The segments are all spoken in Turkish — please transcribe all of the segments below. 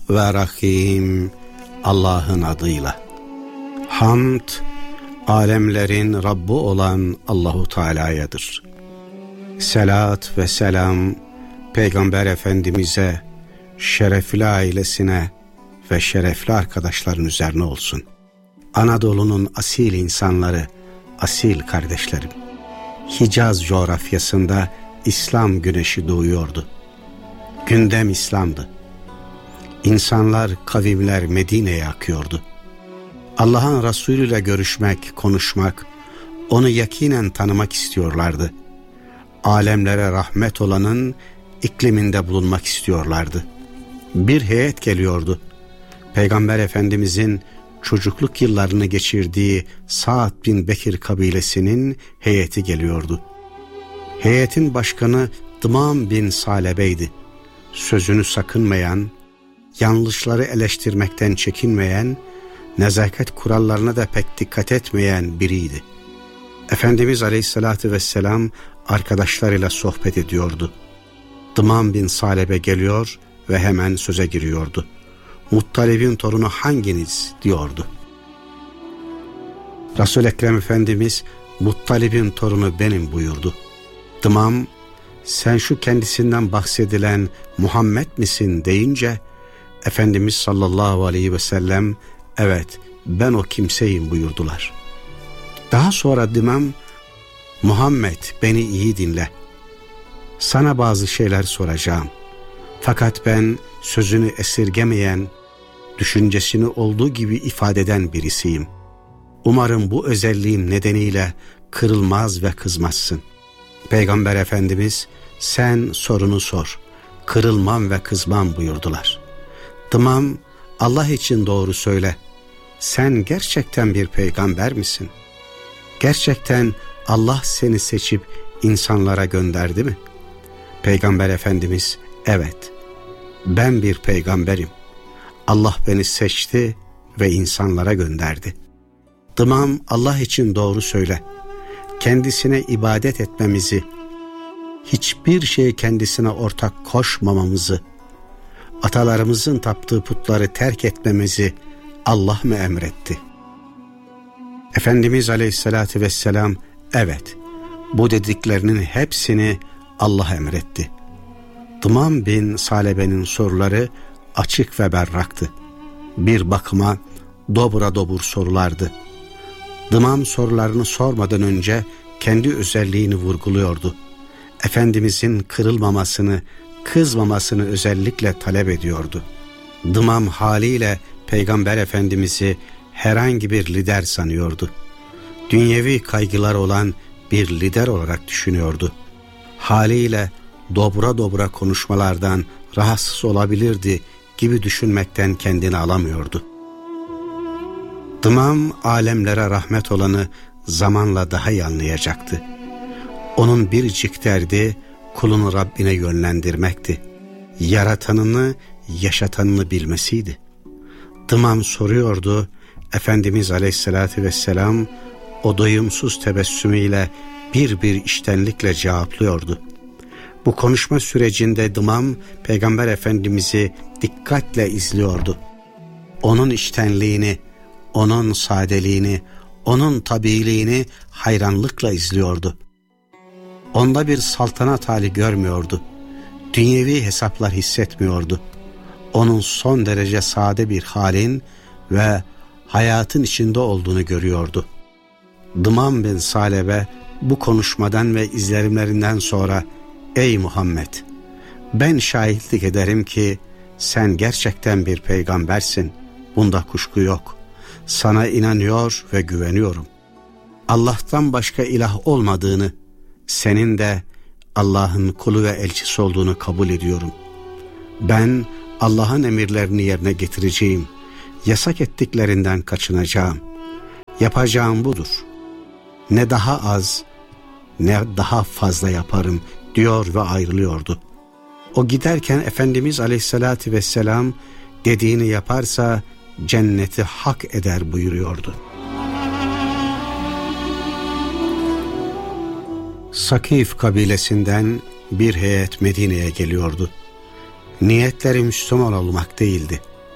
ve Rahim Allah'ın adıyla. Hamd, alemlerin Rabbi olan Allahu Teala'yadır. Selat ve selam Peygamber Efendimiz'e, şerefli ailesine ve şerefli arkadaşların üzerine olsun. Anadolu'nun asil insanları, asil kardeşlerim. Hicaz coğrafyasında İslam güneşi doğuyordu. Gündem İslam'dı. İnsanlar, kavimler Medine'ye akıyordu. Allah'ın Resulü ile görüşmek, konuşmak, onu yakinen tanımak istiyorlardı. Alemlere rahmet olanın ikliminde bulunmak istiyorlardı. Bir heyet geliyordu. Peygamber Efendimizin çocukluk yıllarını geçirdiği Sa'd bin Bekir kabilesinin heyeti geliyordu. Heyetin başkanı Dımam bin Salebe'ydi. Sözünü sakınmayan, yanlışları eleştirmekten çekinmeyen, nezaket kurallarına da pek dikkat etmeyen biriydi. Efendimiz Aleyhisselatü Vesselam arkadaşlarıyla sohbet ediyordu. Dımam bin Salebe geliyor ve hemen söze giriyordu. Muttalib'in torunu hanginiz diyordu. Resul-i Ekrem Efendimiz Muttalib'in torunu benim buyurdu. Dımam, sen şu kendisinden bahsedilen Muhammed misin deyince Efendimiz sallallahu aleyhi ve sellem evet ben o kimseyim buyurdular. Daha sonra Dımam, Muhammed beni iyi dinle. Sana bazı şeyler soracağım. Fakat ben sözünü esirgemeyen, düşüncesini olduğu gibi ifade eden birisiyim. Umarım bu özelliğim nedeniyle kırılmaz ve kızmazsın. Peygamber Efendimiz sen sorunu sor, kırılmam ve kızmam buyurdular. Dımam, Allah için doğru söyle. Sen gerçekten bir peygamber misin? Gerçekten Allah seni seçip insanlara gönderdi mi? Peygamber Efendimiz evet, ben bir peygamberim. Allah beni seçti ve insanlara gönderdi. Dımam, Allah için doğru söyle. Kendisine ibadet etmemizi, hiçbir şey kendisine ortak koşmamamızı, atalarımızın taptığı putları terk etmemizi Allah mı emretti? Efendimiz Aleyhisselatü Vesselam evet, bu dediklerinin hepsini Allah emretti. Dımam bin Salebe'nin soruları açık ve berraktı. Bir bakıma dobra dobur sorulardı. Dımam sorularını sormadan önce kendi özelliğini vurguluyordu. Efendimizin kırılmamasını, kızmamasını özellikle talep ediyordu. Dımam haliyle Peygamber Efendimiz'i herhangi bir lider sanıyordu. Dünyevi kaygılar olan bir lider olarak düşünüyordu. Haliyle dobra dobra konuşmalardan rahatsız olabilirdi gibi düşünmekten kendini alamıyordu. Dımam alemlere rahmet olanı zamanla daha iyi anlayacaktı. Onun biricik derdi kulunu Rabbine yönlendirmekti. Yaratanını, yaşatanını bilmesiydi. Dımam soruyordu, Efendimiz Aleyhisselatü Vesselam o doyumsuz tebessümüyle bir içtenlikle cevaplıyordu. Bu konuşma sürecinde Dımam Peygamber Efendimiz'i dikkatle izliyordu. Onun içtenliğini, onun sadeliğini, onun tabiiliğini hayranlıkla izliyordu. Onda bir saltanat hali görmüyordu. Dünyevi hesaplar hissetmiyordu. Onun son derece sade bir halin ve hayatın içinde olduğunu görüyordu. Dımam bin Salebe bu konuşmadan ve izlenimlerinden sonra ey Muhammed, ben şahitlik ederim ki sen gerçekten bir peygambersin. Bunda kuşku yok. Sana inanıyor ve güveniyorum. Allah'tan başka ilah olmadığını, senin de Allah'ın kulu ve elçisi olduğunu kabul ediyorum. Ben Allah'ın emirlerini yerine getireceğim. Yasak ettiklerinden kaçınacağım. Yapacağım budur. Ne daha az, ne daha fazla yaparım diyor ve ayrılıyordu. O giderken Efendimiz Aleyhisselatü Vesselam dediğini yaparsa cenneti hak eder buyuruyordu. Sakif kabilesinden bir heyet Medine'ye geliyordu. Niyetleri Müslüman olmak değildi.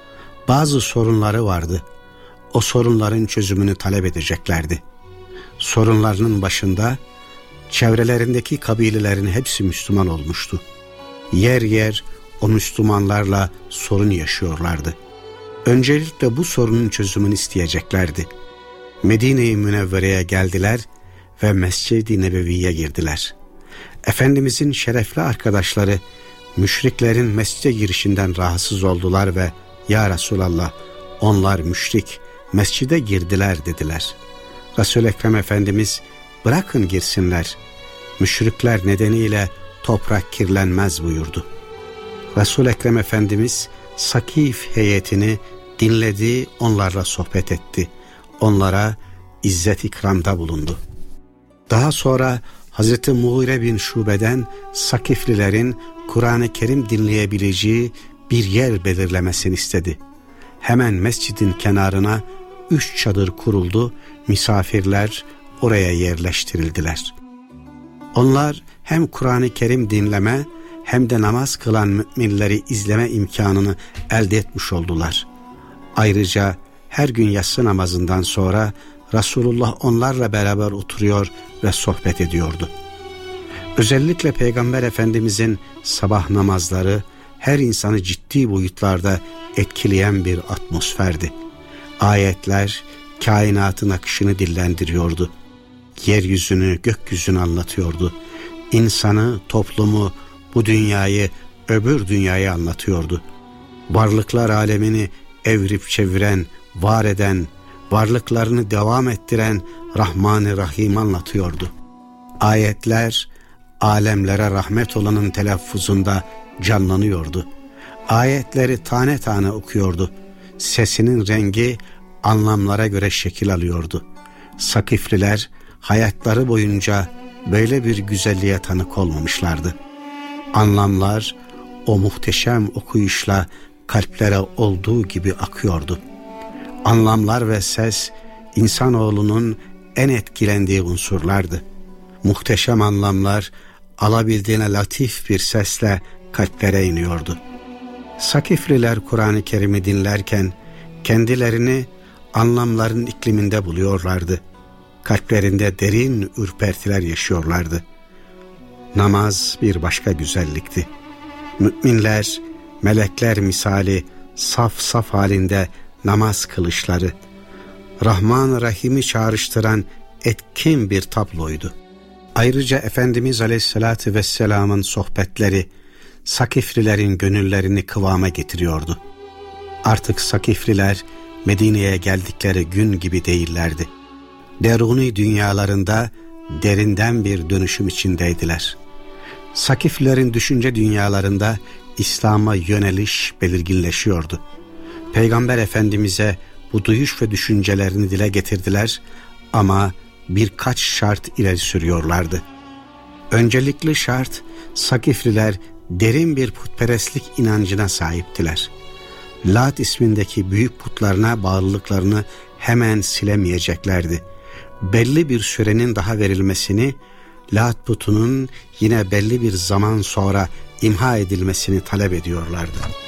Bazı sorunları vardı. O sorunların çözümünü talep edeceklerdi. Sorunlarının başında çevrelerindeki kabilelerin hepsi Müslüman olmuştu. Yer yer o Müslümanlarla sorun yaşıyorlardı. Öncelikle bu sorunun çözümünü isteyeceklerdi. Medine-i Münevvere'ye geldiler ve Mescid-i Nebevi'ye girdiler. Efendimizin şerefli arkadaşları müşriklerin mescide girişinden rahatsız oldular ve "Ya Resulallah, onlar müşrik, mescide girdiler" dediler. Resul-i Ekrem Efendimiz "Bırakın girsinler, müşrikler nedeniyle toprak kirlenmez" buyurdu. Resul-i Ekrem Efendimiz Sakif heyetini dinledi, onlarla sohbet etti. Onlara izzet ikramda bulundu. Daha sonra Hazreti Mughire bin Şube'den Sakiflilerin Kur'an-ı Kerim dinleyebileceği bir yer belirlemesini istedi. Hemen mescidin kenarına 3 çadır kuruldu, misafirler oraya yerleştirildiler. Onlar hem Kur'an-ı Kerim dinleme hem de namaz kılan müminleri izleme imkanını elde etmiş oldular. Ayrıca her gün yatsı namazından sonra Resulullah onlarla beraber oturuyor ve sohbet ediyordu. Özellikle Peygamber Efendimizin sabah namazları her insanı ciddi boyutlarda etkileyen bir atmosferdi. Ayetler kainatın akışını dillendiriyordu. Yeryüzünü, gökyüzünü anlatıyordu. İnsanı, toplumu, bu dünyayı, öbür dünyayı anlatıyordu. Varlıklar alemini evrip çeviren, var eden, varlıklarını devam ettiren Rahman-ı Rahim anlatıyordu. Ayetler alemlere rahmet olanın telaffuzunda canlanıyordu. Ayetleri tane tane okuyordu. Sesinin rengi anlamlara göre şekil alıyordu. Sakifliler hayatları boyunca böyle bir güzelliğe tanık olmamışlardı. Anlamlar o muhteşem okuyuşla kalplere olduğu gibi akıyordu. Anlamlar ve ses insanoğlunun en etkilendiği unsurlardı. Muhteşem anlamlar alabildiğine latif bir sesle kalplere iniyordu. Sakifliler Kur'an-ı Kerim'i dinlerken kendilerini anlamların ikliminde buluyorlardı. Kalplerinde derin ürpertiler yaşıyorlardı. Namaz bir başka güzellikti. Müminler melekler misali saf saf halinde namaz kılışları, Rahman-ı Rahim'i çağrıştıran etkin bir tabloydu. Ayrıca Efendimiz Aleyhisselatü Vesselam'ın sohbetleri Sakiflilerin gönüllerini kıvama getiriyordu. Artık Sakifliler Medine'ye geldikleri gün gibi değillerdi. Deruni dünyalarında derinden bir dönüşüm içindeydiler. Sakiflilerin düşünce dünyalarında İslam'a yöneliş belirginleşiyordu. Peygamber Efendimiz'e bu duyuş ve düşüncelerini dile getirdiler ama birkaç şart ileri sürüyorlardı. Öncelikli şart, Sakifliler derin bir putperestlik inancına sahiptiler. Lat ismindeki büyük putlarına bağlılıklarını hemen silemeyeceklerdi. Belli bir sürenin daha verilmesini, Lat putunun yine belli bir zaman sonra imha edilmesini talep ediyorlardı.